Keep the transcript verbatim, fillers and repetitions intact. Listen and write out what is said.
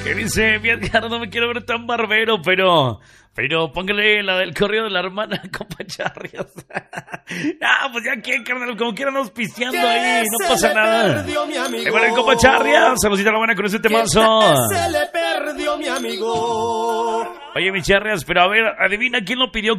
Que dice, mi Edgar, no me quiero ver tan barbero, pero... Pero póngale la del correo de la hermana, compa Charrias. Ah, pues ya que, carnal, como quieran auspiciando ahí, no pasa nada. Eh, bueno, el compa Charrias, saludita a la buena con ese temazo. Se le perdió mi amigo. Oye, mi Charrias, pero a ver, adivina quién lo pidió